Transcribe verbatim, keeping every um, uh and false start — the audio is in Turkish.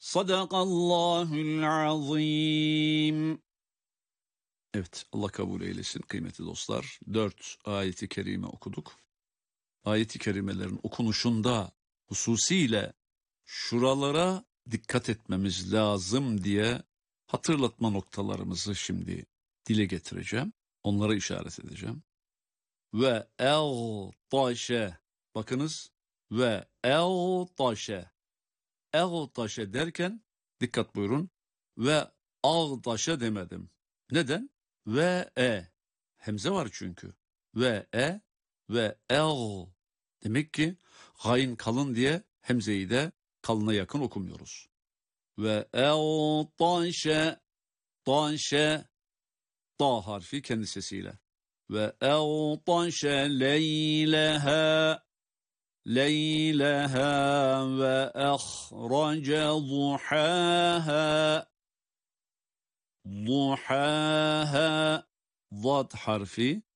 Sadakallahul azim. Evet, Allah kabul eylesin kıymetli dostlar. Dört ayeti kerime okuduk. Ayeti kerimelerin okunuşunda hususiyle şuralara dikkat etmemiz lazım diye hatırlatma noktalarımızı şimdi dile getireceğim. Onlara işaret edeceğim. Ve el taşe, bakınız, ve el taşe. El taşe derken dikkat buyurun, ve al taşe demedim. Neden? Ve e. Hemze var çünkü. Ve e ve el. Demek ki gayn kalın diye hemzeyi de kalına yakın okumuyoruz. Ve el taşe, taşe, ta harfi kendi sesiyle. Ve el taşe leyleha, leyleha ve ahrace duhaha, duhaha, zat harfi